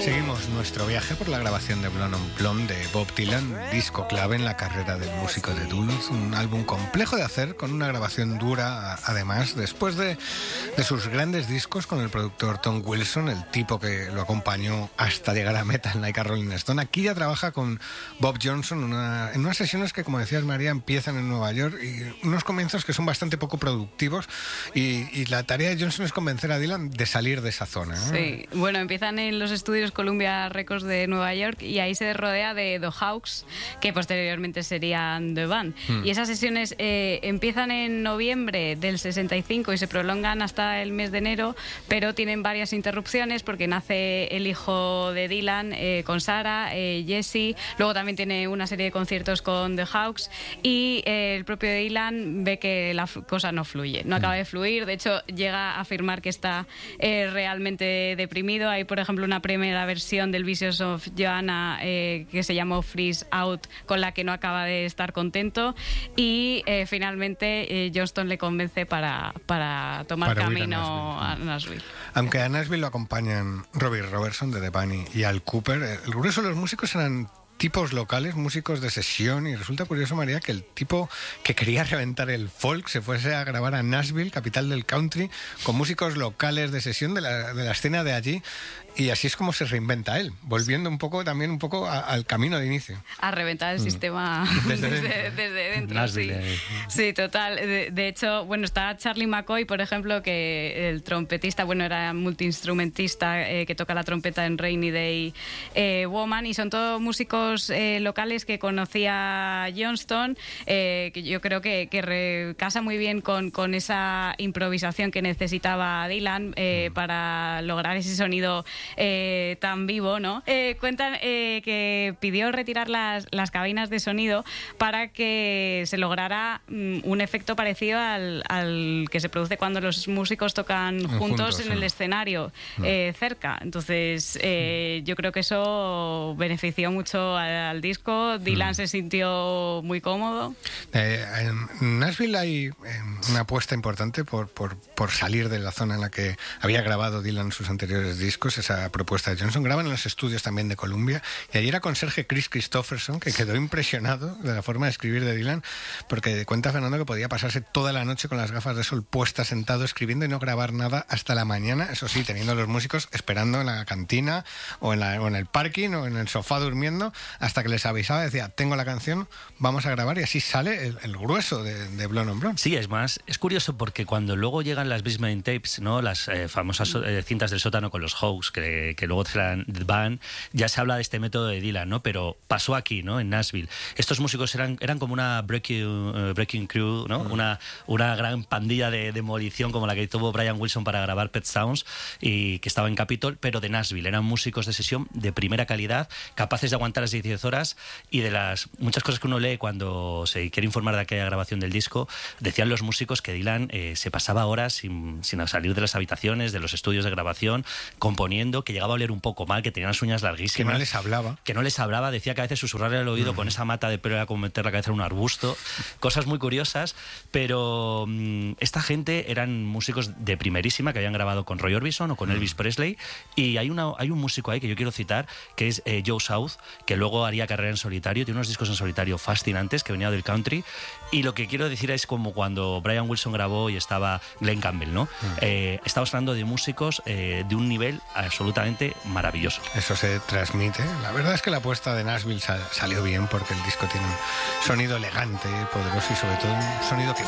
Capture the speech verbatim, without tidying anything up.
Seguimos nuestro viaje por la grabación de Blonde on Blonde de Bob Dylan, disco clave en la carrera del músico de Duluth, un álbum complejo de hacer, con una grabación dura, además, después de, de sus grandes discos con el productor Tom Wilson, el tipo que lo acompañó hasta llegar a Metal Like a Rolling Stone. Aquí ya trabaja con Bob Johnson una, en unas sesiones que, como decías, María, empiezan en Nueva York y unos comienzos que son bastante poco productivos, y, y la tarea de Johnson es convencer a Dylan de salir de esa zona, ¿no? Sí, bueno, empiezan en los estudios Columbia Records de Nueva York y ahí se rodea de The Hawks, que posteriormente serían The Band. Hmm. Y esas sesiones eh, empiezan en noviembre del sesenta y cinco y se prolongan hasta el mes de enero, pero tienen varias interrupciones porque nace el hijo de Dylan eh, con Sarah, eh, Jesse, luego también tiene una serie de conciertos con The Hawks y eh, el propio Dylan ve que la cosa no fluye, no acaba de fluir, de hecho llega a afirmar que está eh, realmente deprimido. Hay, por ejemplo, una primera versión del Visions of Joanna eh, que se llamó Freeze Out, con la que no acaba de estar contento, y eh, finalmente eh, Johnston le convence para, para tomar para camino a Nashville. a Nashville. Aunque a Nashville lo acompañan Robbie Robertson de The Bunny y Al Cooper, el grueso de los músicos eran tipos locales, músicos de sesión, y resulta curioso, María, que el tipo que quería reventar el folk se fuese a grabar a Nashville, capital del country, con músicos locales de sesión de la, de la escena de allí, y así es como se reinventa él, volviendo un poco también un poco a, al camino de inicio. A reventar el mm. sistema desde, desde, desde dentro. Nashville, sí. Eh. sí, total. De, de hecho, bueno, está Charlie McCoy, por ejemplo, que el trompetista, bueno, era multiinstrumentista, eh, que toca la trompeta en Rainy Day eh, Woman, y son todos músicos eh, locales que conocía Johnston, eh, que yo creo que, que casa muy bien con, con esa improvisación que necesitaba Dylan eh, mm. para lograr ese sonido Eh, tan vivo, ¿no? Eh, cuentan eh, que pidió retirar las, las cabinas de sonido para que se lograra mm, un efecto parecido al, al que se produce cuando los músicos tocan juntos, juntos en sí. el escenario, no. eh, cerca. Entonces, eh, yo creo que eso benefició mucho al, al disco. Dylan mm. se sintió muy cómodo. Eh, en Nashville hay eh, una apuesta importante por, por, por salir de la zona en la que había grabado Dylan sus anteriores discos, esa propuesta de Johnson. Graban en los estudios también de Columbia, y allí era conserje Chris Christopherson, que quedó impresionado de la forma de escribir de Dylan, porque cuenta Fernando que podía pasarse toda la noche con las gafas de sol puestas, sentado escribiendo, y no grabar nada hasta la mañana, eso sí, teniendo a los músicos esperando en la cantina o en, la, o en el parking o en el sofá durmiendo, hasta que les avisaba, decía, tengo la canción, vamos a grabar, y así sale el, el grueso de, de Blonde on Blonde. Sí, es más, es curioso porque cuando luego llegan las Basement Tapes, ¿no?, las eh, famosas eh, cintas del sótano con los Hawks, que, que luego serán The Band, ya se habla de este método de Dylan, ¿no? Pero pasó aquí, ¿no?, en Nashville. Estos músicos eran, eran como una breaking, uh, breaking crew, ¿no? Mm. Una, una gran pandilla de demolición como la que tuvo Brian Wilson para grabar Pet Sounds, y que estaba en Capitol, pero de Nashville. Eran músicos de sesión de primera calidad, capaces de aguantar las diez horas, y de las muchas cosas que uno lee cuando se quiere informar de aquella grabación del disco, decían los músicos que Dylan eh, se pasaba horas sin, sin salir de las habitaciones, de los estudios de grabación, componiendo, que llegaba a oler un poco mal, que tenía las uñas larguísimas. Que no les hablaba. Que no les hablaba, decía que a veces susurrarle al oído mm. con esa mata de pelo era como meter la cabeza en un arbusto. Cosas muy curiosas, pero mmm, esta gente eran músicos de primerísima, que habían grabado con Roy Orbison o con mm. Elvis Presley, y hay, una, hay un músico ahí que yo quiero citar, que es eh, Joe South, que luego haría carrera en solitario, tiene unos discos en solitario fascinantes, que venía del country, y lo que quiero decir es como cuando Brian Wilson grabó y estaba Glenn Campbell, ¿no? Mm. Eh, estamos hablando de músicos eh, de un nivel absolutamente maravilloso. Eso se transmite. La verdad es que la apuesta de Nashville sal, salió bien, porque el disco tiene un sonido elegante, poderoso, y sobre todo un sonido que